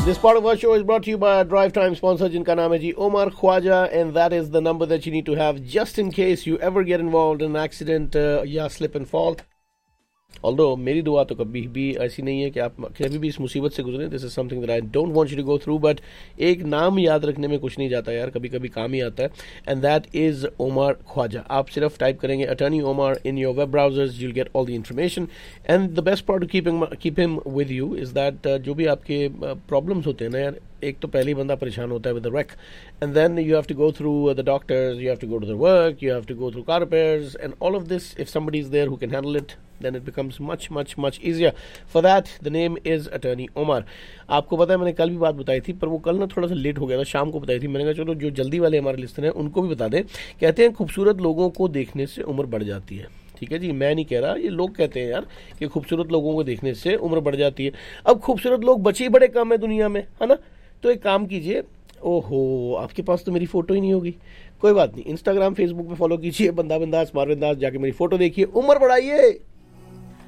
This part of our show is brought to you by our Drive Time sponsor, जिनका नाम है जी Omar Khwaja, and that is the number that you need to have just in case you ever get involved in an accident या slip and fall. Although मेरी दुआ तो कभी भी ऐसी नहीं है कि आप कभी भी इस मुसीबत से गुजरें. This is something that I don't want you to go through, but एक नाम याद रखने में कुछ नहीं जाता यार, कभी कभी काम ही आता है, and that is Omar Khwaja. आप सिर्फ टाइप करेंगे attorney Omar in your web browsers, you will get all the information. And the best part two keep him with you is that जो भी आपके प्रॉब्लम्स होते हैं ना यार, एक तो पहले ही बंदा परेशान होता है with the wreck, and then you have to go through the doctors, you have to go to the work, you have to go through car repairs, and all of this, if somebody is there who can handle it, then it becomes much easier. For that, the name is Attorney Omar. आपको पता है मैंने कल भी बात बताई थी, पर वो कल ना थोड़ा सा लेट हो गया था, शाम को बताई थी. मैंने कहा चलो जो जल्दी वाले हमारे लिस्टर हैं उनको भी बता दें. कहते हैं खूबसूरत लोगों को देखने से उम्र बढ़ जाती है. ठीक है जी, मैं नहीं कह रहा, ये लोग कहते हैं यार कि खूबसूरत लोगों को देखने से उम्र बढ़ जाती है. अब खूबसूरत लोग बचे ही बड़े कम है दुनिया में, है ना. तो एक काम कीजिए, ओहो आपके पास तो मेरी फोटो ही नहीं होगी, कोई बात नहीं, इंस्टाग्राम फेसबुक पे फॉलो कीजिए बंदा बिंदास मार बिंदास, जाके मेरी फोटो देखिए, उम्र बढ़ाइए.